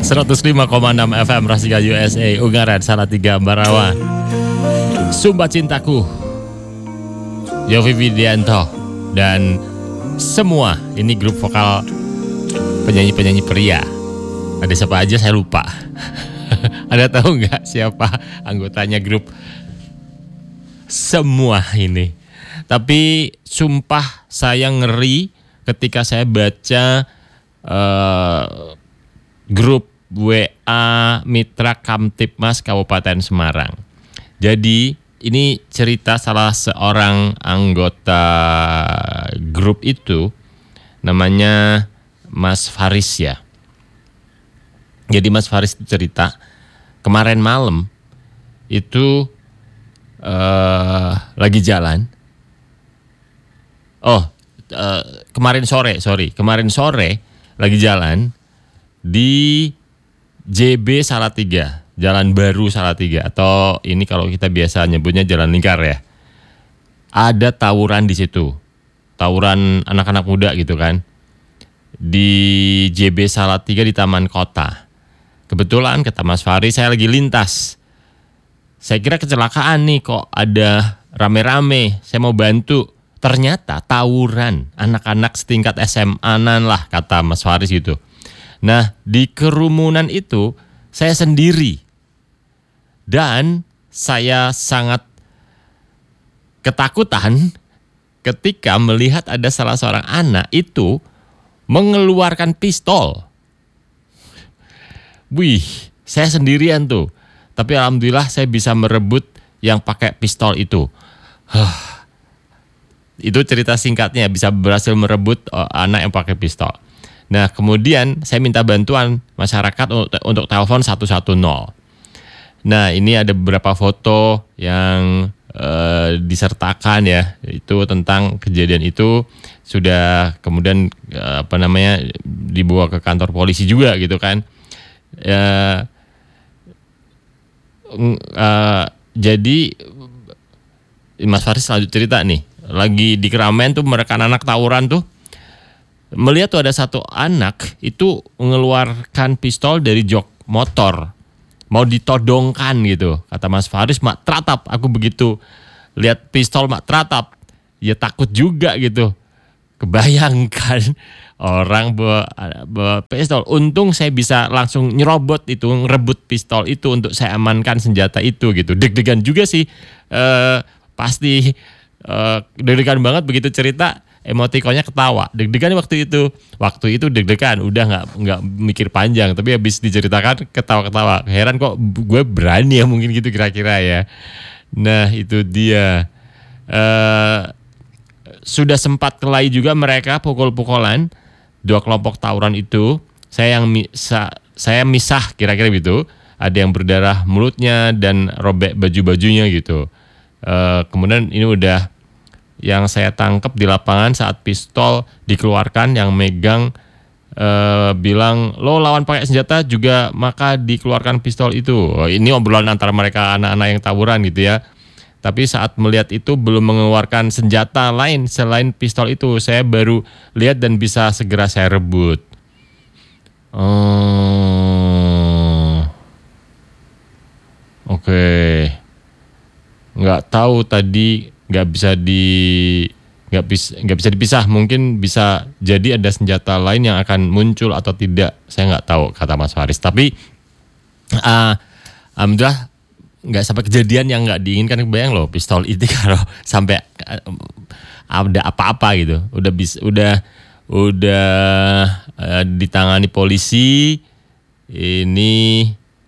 105,6 FM Rasika USA Ungaran Salatiga Ambarawa. Sumba Cintaku, Yofi Widianto, dan semua ini grup vokal penyanyi-penyanyi pria. Ada siapa aja saya lupa. Ada tahu nggak siapa anggotanya grup semua ini? Tapi sumpah saya ngeri ketika saya baca grup WA Mitra Kamtipmas Kabupaten Semarang. Jadi ini cerita salah seorang anggota grup itu, namanya Mas Faris ya. Jadi Mas Faris itu cerita kemarin malam itu lagi jalan. Kemarin sore lagi jalan di JB Salatiga, Jalan Baru Salatiga, atau ini kalau kita biasa nyebutnya Jalan Lingkar ya. Ada tawuran di situ, tawuran anak-anak muda gitu kan, di JB Salatiga di Taman Kota. Kebetulan kata Mas Fahri, saya lagi lintas. Saya kira kecelakaan nih, kok ada rame-rame, saya mau bantu. Ternyata tawuran anak-anak setingkat SMA-an lah, kata Mas Faris gitu. Nah, di kerumunan itu saya sendiri. Dan saya sangat ketakutan ketika melihat ada salah seorang anak itu mengeluarkan pistol. Wih, saya sendirian tuh. Tapi alhamdulillah saya bisa merebut yang pakai pistol itu. Itu cerita singkatnya, bisa berhasil merebut anak yang pakai pistol. Nah, kemudian saya minta bantuan masyarakat untuk telepon 110. Nah, ini ada beberapa foto yang disertakan ya, itu tentang kejadian itu sudah kemudian dibawa ke kantor polisi juga gitu kan. Jadi Mas Faris lanjut cerita nih, lagi di keramaian tuh mereka anak tawuran tuh. Melihat tuh ada satu anak itu mengeluarkan pistol dari jok motor, mau ditodongkan gitu. Kata Mas Faris, mak teratap. Aku begitu lihat pistol mak teratap, ya takut juga gitu. Kebayangkan orang bawa pistol. Untung saya bisa langsung nyerobot itu, ngerebut pistol itu untuk saya amankan senjata itu gitu. Deg-degan juga sih, pasti deg-degan banget begitu cerita. Emotikonnya ketawa, deg-degan waktu itu deg-degan, udah nggak mikir panjang, tapi habis diceritakan ketawa-ketawa. Heran kok gue berani ya, mungkin gitu kira-kira ya. Nah itu dia. Sudah sempat kelahi juga mereka pukul-pukulan, dua kelompok tawuran itu. Saya misah kira-kira gitu. Ada yang berdarah mulutnya dan robek baju-bajunya gitu. Kemudian ini udah yang saya tangkap di lapangan saat pistol dikeluarkan, yang megang bilang, lo lawan pakai senjata juga maka dikeluarkan pistol itu. Ini obrolan antara mereka anak-anak yang tawuran gitu ya. Tapi saat melihat itu belum mengeluarkan senjata lain selain pistol itu, saya baru lihat dan bisa segera saya rebut. Oke. Nggak tahu tadi. Nggak bisa dipisah, mungkin bisa jadi ada senjata lain yang akan muncul atau tidak, saya nggak tahu, kata Mas Faris. Tapi alhamdulillah nggak sampai kejadian yang nggak diinginkan. Kebayang loh, pistol itu kalau sampai ada apa-apa gitu, udah ditangani polisi, ini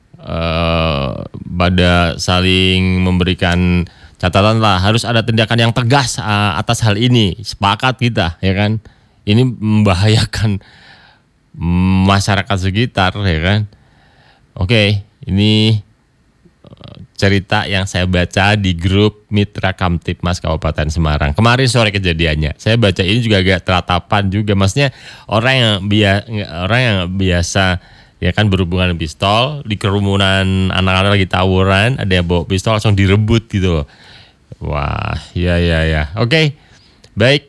pada saling memberikan catatan lah, harus ada tindakan yang tegas atas hal ini. Sepakat kita, ya kan? Ini membahayakan masyarakat sekitar, ya kan? Oke, ini cerita yang saya baca di grup Mitra Kamtipmas Kabupaten Semarang. Kemarin sore kejadiannya. Saya baca ini juga agak teratapan juga. Maksudnya orang yang biasa ya kan berhubungan dengan pistol, di kerumunan anak-anak lagi tawuran, ada yang bawa pistol langsung direbut gitu loh. Wah, ya. Oke, baik.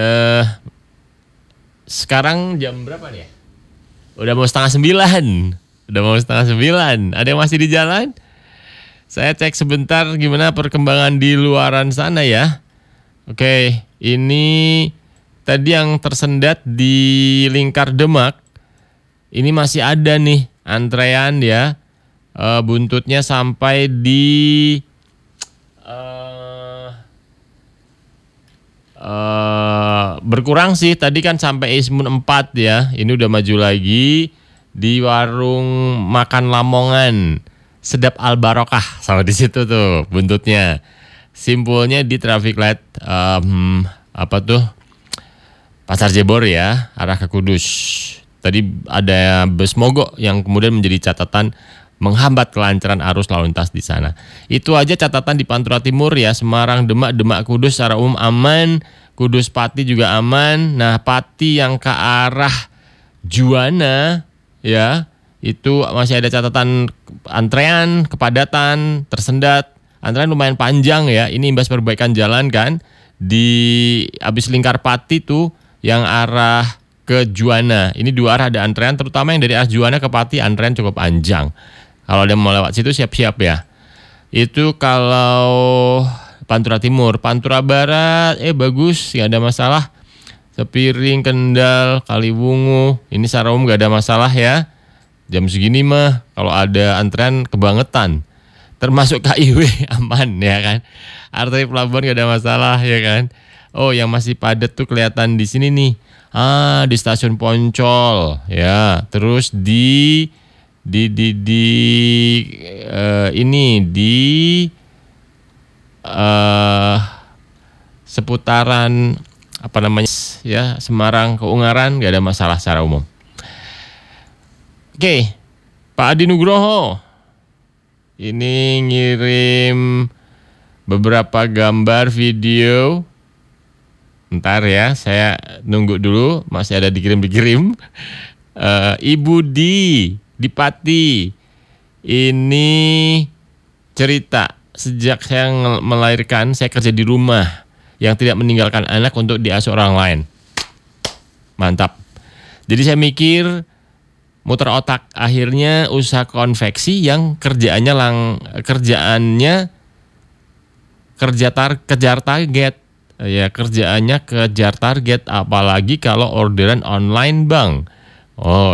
Sekarang jam berapa nih ya? Udah mau 8:30. Udah mau setengah 9. Ada yang masih di jalan? Saya cek sebentar gimana perkembangan di luaran sana ya. Oke, ini tadi yang tersendat di Lingkar Demak. Ini masih ada nih antrean ya. Buntutnya sampai di berkurang sih. Tadi kan sampai Ismun 4 ya. Ini udah maju lagi di warung makan Lamongan. Sedap Al Barokah sama di situ tuh buntutnya. Simpulnya di traffic light Pasar Jebor ya, arah ke Kudus. Tadi ada bus mogok yang kemudian menjadi catatan menghambat kelancaran arus lalu lintas di sana. Itu aja catatan di Pantura Timur ya, Semarang, Demak, Kudus secara umum aman, Kudus Pati juga aman. Nah, Pati yang ke arah Juwana ya, itu masih ada catatan antrean, kepadatan, tersendat. Antrean lumayan panjang ya. Ini imbas perbaikan jalan kan. Di abis Lingkar Pati tuh yang arah ke Juwana. Ini dua arah ada antrean, terutama yang dari arah Juwana ke Pati antrean cukup panjang. Kalau ada mau lewat situ siap-siap ya. Itu kalau Pantura Timur. Pantura Barat bagus, nggak ada masalah. Sepiring, Kendal, Kaliwungu, ini secara umum nggak ada masalah ya. Jam segini mah kalau ada antrean kebangetan. Termasuk KIW aman ya kan. Arteri pelabuhan gak ada masalah ya kan. Oh, yang masih padat tuh kelihatan di sini nih. Di stasiun Poncol ya. Terus di seputaran apa namanya ya, Semarang ke Ungaran gak ada masalah secara umum. Oke, Pak Adi Nugroho ini ngirim beberapa gambar video. Bentar ya, saya nunggu dulu, masih ada dikirim. Ibu di Pati ini cerita sejak saya melahirkan saya kerja di rumah yang tidak meninggalkan anak untuk diasuh orang lain. Mantap. Jadi saya mikir, muter otak, akhirnya usaha konveksi yang kerjaannya kejar target ya, kerjaannya kejar target, apalagi kalau orderan online bang. Oh,